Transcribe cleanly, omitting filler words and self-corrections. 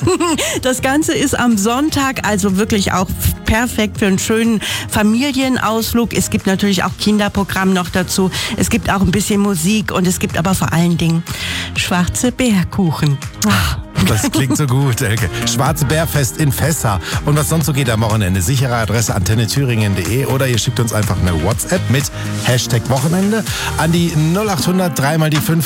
Das Ganze ist am Sonntag, also wirklich auch perfekt für einen schönen Familienausflug. Es gibt natürlich auch Kinderprogramm noch dazu. Es gibt auch ein bisschen Musik und es gibt aber vor allen Dingen schwarze Bärkuchen. Das klingt so gut, Elke. Schwarze Bärfest in Fässer. Und was sonst so geht am Wochenende? Sichere Adresse antennethüringen.de oder ihr schickt uns einfach eine WhatsApp mit #Wochenende an die 0800 3 mal die 5